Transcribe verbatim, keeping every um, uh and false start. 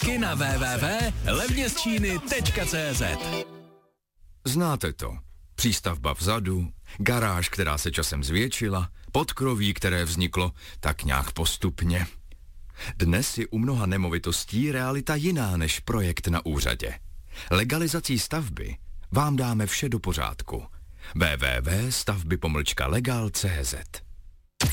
taky na w w w tečka levnězčíny tečka cé zet. Znáte to. Přístavba vzadu, garáž, která se časem zvětšila, podkroví, které vzniklo tak nějak postupně. Dnes je u mnoha nemovitostí realita jiná než projekt na úřadě. Legalizací stavby vám dáme vše do pořádku. w w w tečka stavby pomlčka legal tečka cé zet